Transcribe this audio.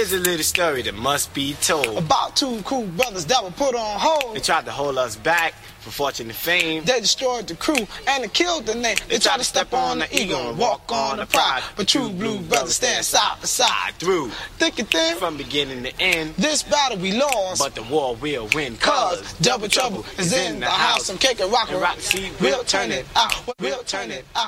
Here's a little story that must be told about two cool brothers that were put on hold. They tried to hold us back for fortune and fame. They destroyed the crew and they killed the name. They tried to step on the ego and walk on the pride. But true blue brothers stand side by side through thick and thin, from beginning to end. This battle we lost, but the war will win. Cause double trouble is in the house. Some cake and rock and rock, see, we'll turn it out. We'll turn it out.